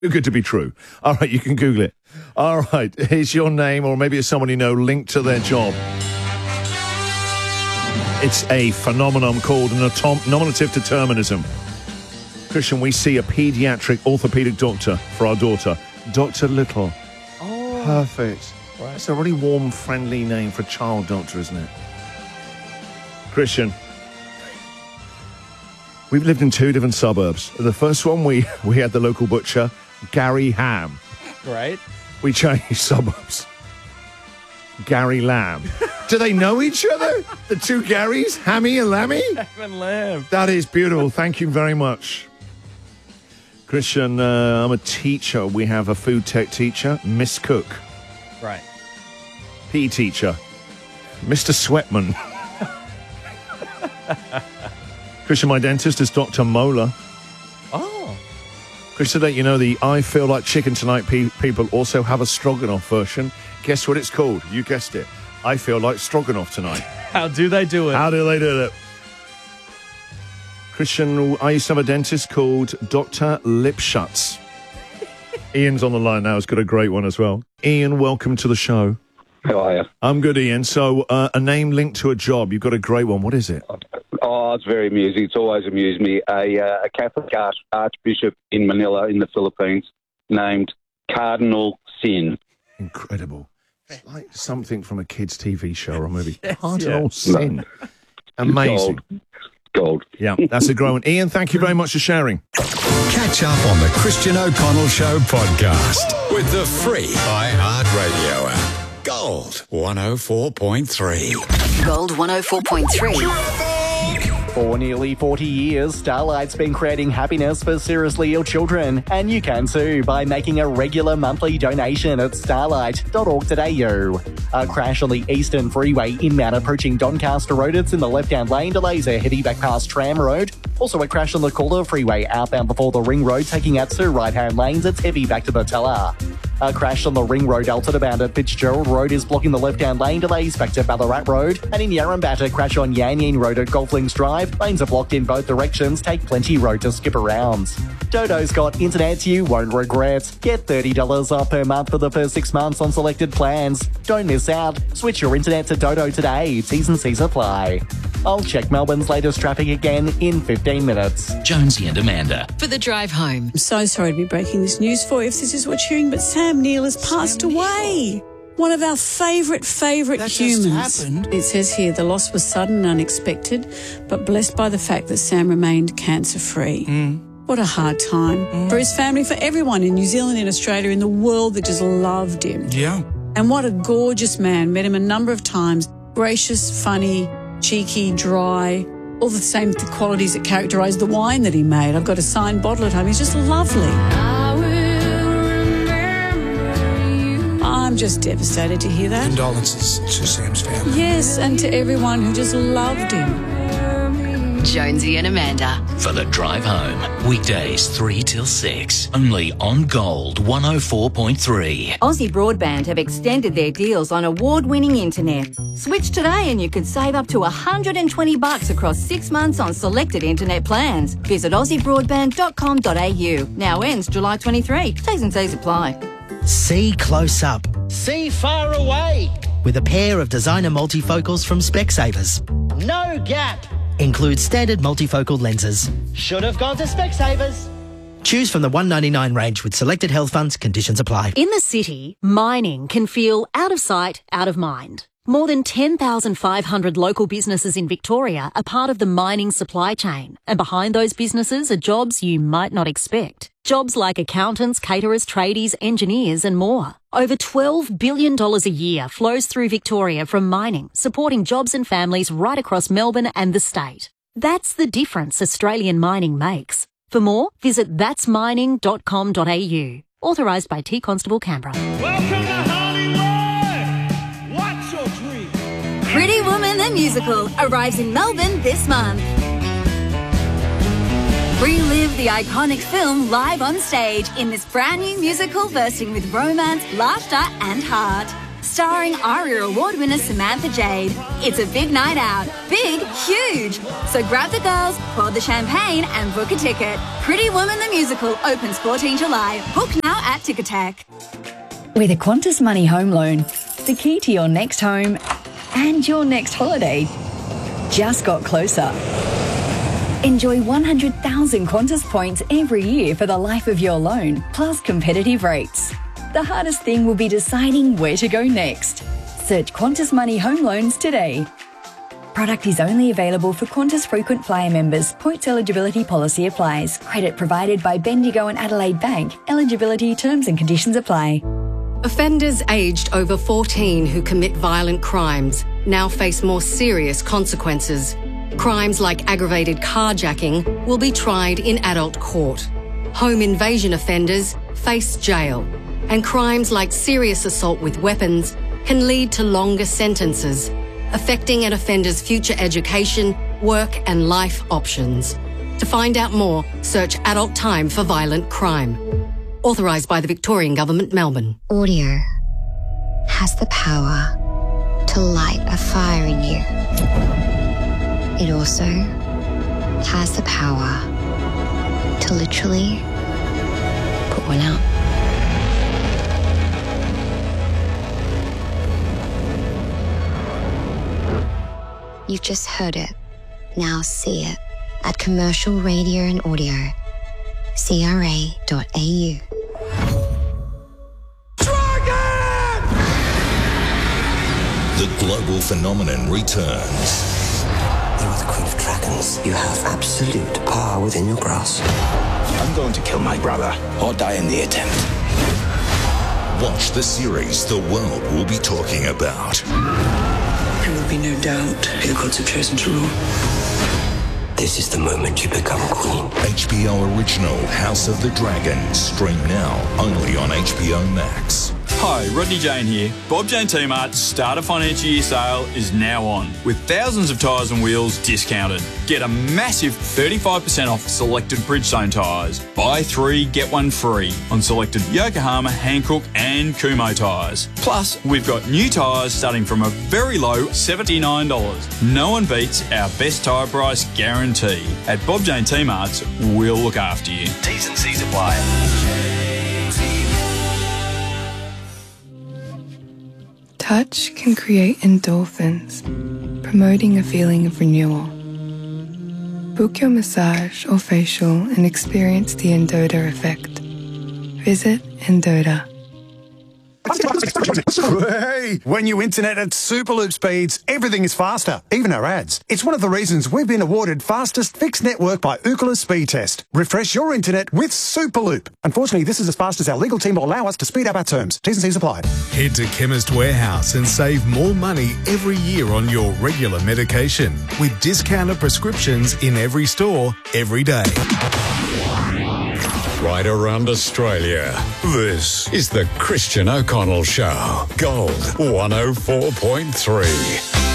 Too good to be true. All right, you can Google it. All right, here's your name, or maybe it's someone you know linked to their job. It's a phenomenon called nominative determinism. Christian, we see a paediatric orthopedic doctor for our daughter, Dr. Little. Oh. Perfect. Right. It's a really warm, friendly name for a child doctor, isn't it? Christian, we've lived in two different suburbs. The first one, we had the local butcher, Gary Ham. Right. We changed suburbs. Gary Lamb. Do they know each other? The two Garys? Hammy and Lammy? Ham and lamb. That is beautiful. Thank you very much. Christian, I'm a teacher. We have a food tech teacher, Miss Cook. Right. PE teacher, Mr. Sweatman. Christian, my dentist is Dr. Mola. Oh. Christian, don't you know the I Feel Like Chicken Tonight people also have a Stroganoff version? Guess what it's called? You guessed it. I Feel Like Stroganoff Tonight. How do they do it? How do they do it? Christian, I used to have a dentist called Dr. Lipschutz. Ian's on the line now. He's got a great one as well. Ian, welcome to the show. How are you? I'm good, Ian. So, a name linked to a job. You've got a great one. What is it? Oh, it's very amusing. It's always amused me. A Catholic archbishop in Manila in the Philippines named Cardinal Sin. Incredible. It's like something from a kid's TV show or movie. Yes, Cardinal yeah. Sin. Amazing. Gold. Yeah, that's a great one. Ian, thank you very much for sharing. Catch up on the Christian O'Connell Show podcast with the free iHeartRadio app. Gold 104.3. Gold 104.3. For nearly 40 years, Starlight's been creating happiness for seriously ill children, and you can too by making a regular monthly donation at starlight.org.au. A crash on the Eastern Freeway inbound approaching Doncaster Road. It's in the left-hand lane, delays are heading back past Tram Road. Also a crash on the Calder Freeway outbound before the Ring Road, taking out two right-hand lanes. It's heavy back to Botella. A crash on the Ring Road Alton bound at Fitzgerald Road is blocking the left-hand lane, delays back to Ballarat Road. And in Yarrambat, a crash on Yan Yin Road at Golflings Drive. Lanes are blocked in both directions. Take Plenty Road to skip around. Dodo's got internet you won't regret. Get $30 off per month for the first 6 months on selected plans. Don't miss out. Switch your internet to Dodo today. T's and C's apply. I'll check Melbourne's latest traffic again in 15 minutes. Jonesy and Amanda. For the drive home. I'm so sorry to be breaking this news for you if this is what you're hearing, but Sam Neill has passed away. One of our favourite humans. Just happened. It says here the loss was sudden and unexpected, but blessed by the fact that Sam remained cancer-free. What a hard time. For his family, for everyone in New Zealand, in Australia, in the world that just loved him. Yeah. And what a gorgeous man. Met him a number of times. Gracious, funny, cheeky, dry, all the same qualities that characterise the wine that he made. I've got a signed bottle at home. He's just lovely. I'm just devastated to hear that. Condolences to Sam's family. Yes, and to everyone who just loved him. Jonesy and Amanda. For the drive home. Weekdays 3 till 6. Only on Gold 104.3. Aussie Broadband have extended their deals on award-winning internet. Switch today and you could save up to $120 across 6 months on selected internet plans. Visit aussiebroadband.com.au. Now ends July 23. T's and C's apply. See close up. See far away. With a pair of designer multifocals from Specsavers. No gap. Includes standard multifocal lenses. Should have gone to Specsavers. Choose from the $199 range with selected health funds. Conditions apply. In the city, mining can feel out of sight, out of mind. More than 10,500 local businesses in Victoria are part of the mining supply chain. And behind those businesses are jobs you might not expect. Jobs like accountants, caterers, tradies, engineers and more. Over $12 billion a year flows through Victoria from mining, supporting jobs and families right across Melbourne and the state. That's the difference Australian mining makes. For more, visit that'smining.com.au. Authorised by T Constable Canberra. Welcome to Hollywood. What's your dream? Pretty Woman the Musical arrives in Melbourne this month. Relive the iconic film live on stage in this brand new musical bursting with romance, laughter and heart. starring ARIA Award winner Samantha Jade. It's a big night out. Big, huge. So grab the girls, pour the champagne and book a ticket. Pretty Woman the Musical opens 14 July. Book now at Ticketek. With a Qantas Money Home Loan, the key to your next home and your next holiday just got closer. Enjoy 100,000 Qantas points every year for the life of your loan, plus competitive rates. The hardest thing will be deciding where to go next. Search Qantas Money Home Loans today. Product is only available for Qantas frequent flyer members. Points eligibility policy applies. Credit provided by Bendigo and Adelaide Bank. Eligibility terms and conditions apply. Offenders aged over 14 who commit violent crimes now face more serious consequences. Crimes like aggravated carjacking will be tried in adult court. Home invasion offenders face jail. And crimes like serious assault with weapons can lead to longer sentences, affecting an offender's future education, work and life options. To find out more, search Adult Time for Violent Crime. Authorised by the Victorian Government, Melbourne. Audio has the power to light a fire in you. It also has the power to literally put one out. You've just heard it. Now see it at Commercial Radio and Audio. CRA.au. The global phenomenon returns. You are the Queen of Dragons. You have absolute power within your grasp. I'm going to kill my brother or die in the attempt. Watch the series the world will be talking about. There will be no doubt who the gods have chosen to rule. This is the moment you become queen. HBO original House of the Dragon. Stream now only on HBO Max. Hi, Rodney Jane here. Bob Jane T-Mart's Starter Financial Year sale is now on, with thousands of tyres and wheels discounted. Get a massive 35% off selected Bridgestone tyres. Buy 3, get 1 free on selected Yokohama, Hankook and Kumho tyres. Plus, we've got new tyres starting from a very low $79. No one beats our best tyre price guarantee. At Bob Jane T-Mart's, we'll look after you. T's and C's apply. Touch can create endorphins, promoting a feeling of renewal. Book your massage or facial and experience the Endota effect. Visit Endota. Hey, when you internet at Superloop speeds, everything is faster, even our ads. It's one of the reasons we've been awarded fastest fixed network by Ookla Speed Test. Refresh your internet with Superloop. Unfortunately, this is as fast as our legal team will allow us to speed up our terms. T's and C's applied. Head to Chemist Warehouse and save more money every year on your regular medication with discounted prescriptions in every store, every day. Right around Australia, this is the Christian O'Connell Show. Gold 104.3.